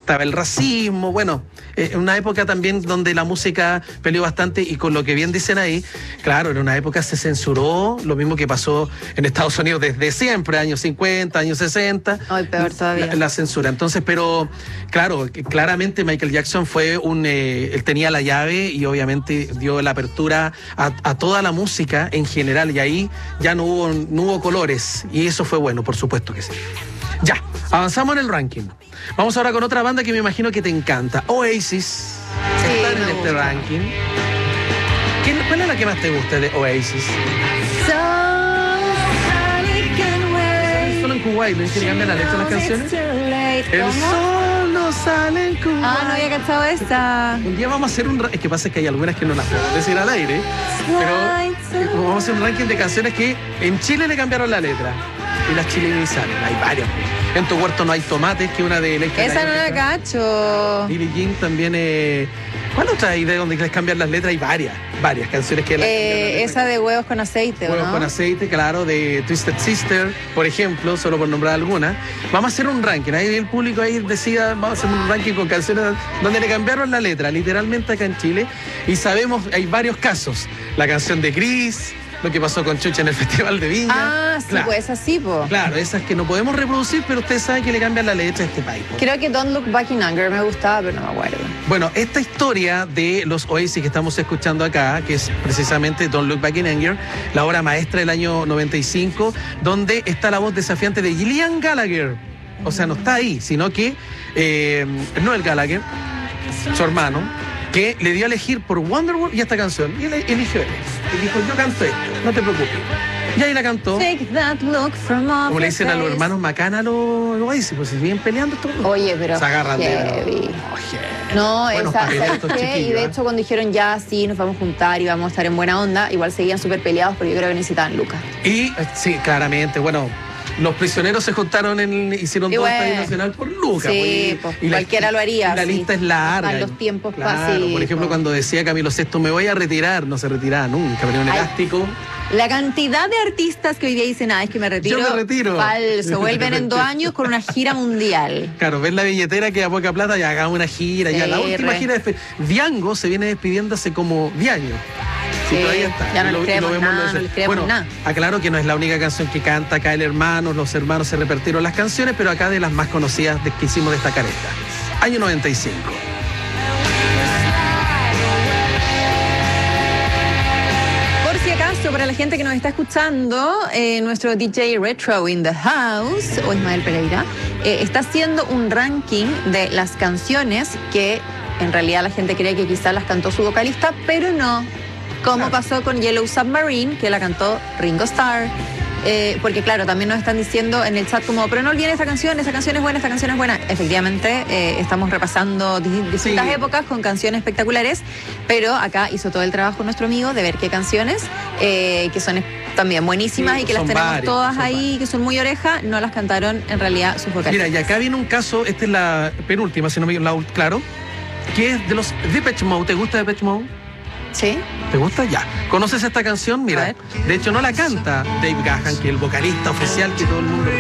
estaba el racismo, bueno, una época también donde la música peleó bastante y con lo que bien dicen ahí, claro, en una época se censuró, lo mismo que pasó en Estados Unidos desde siempre, años 50, años 60. Hoy peor todavía. La censura. Entonces, pero claro, claramente Michael Jackson fue él tenía la llave y obviamente dio la apertura a toda la música en general y ahí ya no hubo colores y eso fue bueno, por supuesto que sí. Ya, avanzamos en el ranking. Vamos ahora con otra banda que me imagino que te encanta, Oasis. Sí, Están en este ranking. ¿Cuál es la que más te gusta de Oasis? Solo en Kuwait, ¿no quiere cambiar la letra de las canciones? El sol no sale en Kuwait. Ah, no había cachado esta. Un día vamos a hacer es que pasa que hay algunas que no las puedo decir al aire, pero vamos a hacer un ranking de canciones que en Chile le cambiaron la letra y las chilenizaron. Hay varias. En tu huerto no hay tomates, que una de Electra. Esa no la cacho. Billie Jean también. ¿Cuál otra hay de donde les cambian las letras? Hay varias canciones que esa de huevos con aceite, Huevos ¿no? con aceite, claro, de Twisted Sister, por ejemplo, solo por nombrar alguna. Vamos a hacer un ranking, ahí el público ahí decida, vamos a hacer un ranking con canciones donde le cambiaron la letra, literalmente acá en Chile. Y sabemos, hay varios casos. La canción de Chris, lo que pasó con Chucha en el Festival de Viña. Ah, sí, claro. pues así, po. Claro, esas que no podemos reproducir, pero ustedes saben que le cambian la letra a este país. Po. Creo que Don't Look Back in Anger me gustaba, pero no me acuerdo. Bueno, esta historia de los Oasis que estamos escuchando acá, que es precisamente Don't Look Back in Anger, la obra maestra del año 95, donde está la voz desafiante de Liam Gallagher. O sea, no está ahí, sino que Noel Gallagher, su hermano, que le dio a elegir por Wonderwall y esta canción. Y él eligió él. Y dijo, yo canto esto, no te preocupes. Y ahí la cantó. Take that look from off Como le your dicen a los face. hermanos Macán a los Oasis, pues se siguen peleando todos. Oye, pero se agarran heavy. de... No, Buenos esa, papeles ¿sabes estos qué? chiquillos, Y de hecho cuando dijeron ya, sí, nos vamos a juntar y vamos a estar en buena onda, igual seguían súper peleados porque yo creo que necesitaban lucas. Y sí, claramente, bueno, los prisioneros se juntaron, hicieron todo el Estadio Nacional por Lucas. Sí, pues, y cualquiera lo haría. La sí. lista es larga. Están los tiempos claro, sí, por ejemplo, cuando decía Camilo VI, me voy a retirar, no se retiraba nunca, venía un elástico. La cantidad de artistas que hoy día dicen, es que me retiro. Yo me retiro. Falso, vuelven en 2 años con una gira mundial. Claro, ven la billetera que a poca plata y hagamos una gira. Ya la última gira de Diango se viene despidiendo hace como 10 años. Sí, todavía está. ya no les creemos nada, bueno, aclaro que no es la única canción que canta acá el hermano, los hermanos se repartieron las canciones, pero acá de las más conocidas que hicimos destacar esta. Año 95. Para la gente que nos está escuchando, nuestro DJ Retro in the House, o Ismael Pereira, está haciendo un ranking de las canciones que en realidad la gente cree que quizás las cantó su vocalista, pero no. Como pasó con Yellow Submarine, que la cantó Ringo Starr. Porque claro, también nos están diciendo en el chat como, pero no olviden esta canción es buena, esta canción es buena. Efectivamente, estamos repasando distintas épocas con canciones espectaculares, pero acá hizo todo el trabajo nuestro amigo de ver qué canciones, que son también buenísimas y que las tenemos todas ahí, que son muy oreja, no las cantaron en realidad sus vocalistas. Mira, y acá viene un caso, esta es la penúltima, si no me equivoco, claro, que es de los Depeche Mode. ¿Te gusta Depeche Mode? Sí. ¿Te gusta? Ya. ¿Conoces esta canción? Mira, de hecho no la canta Dave Gahan, que es el vocalista oficial que todo el mundo...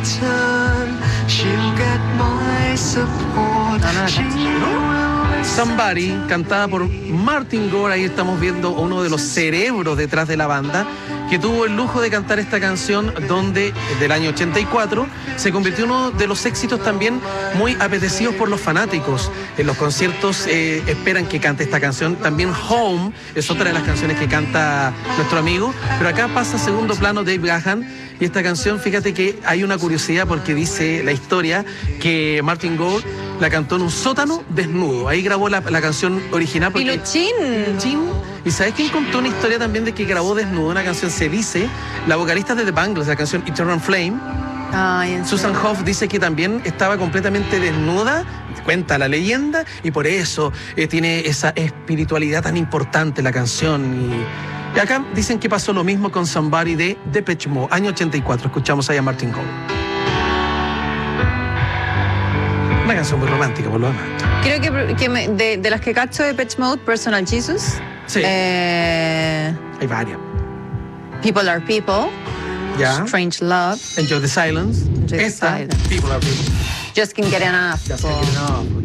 Somebody, cantada por Martin Gore. Ahí estamos viendo uno de los cerebros detrás de la banda, que tuvo el lujo de cantar esta canción, donde del año 84 se convirtió en uno de los éxitos también muy apetecidos por los fanáticos. En los conciertos esperan que cante esta canción. También Home es otra de las canciones que canta nuestro amigo, pero acá pasa a segundo plano Dave Gahan. Y esta canción, fíjate que hay una curiosidad porque dice la historia que Martin Gore la cantó en un sótano desnudo. Ahí grabó la canción original. ¡Piluchín! ¿Y sabes quién contó una historia también de que grabó desnudo una canción? Se dice, la vocalista de The Bangles, la canción Eternal Flame, Susan Hoff, dice que también estaba completamente desnuda, cuenta la leyenda, y por eso tiene esa espiritualidad tan importante la canción. Y acá dicen que pasó lo mismo con Somebody de Depeche Mode, año 84. Escuchamos ahí a Martin Gore. Una canción muy romántica, por lo demás. Creo que de las que cacho de Depeche Mode, Personal Jesus. Sí. Hay varias. People Are People. Ya. Strange Love. Enjoy the Silence. Enjoy the Esta, Silence. People Are People. Just Can't Get Enough. Just Can't Get Enough.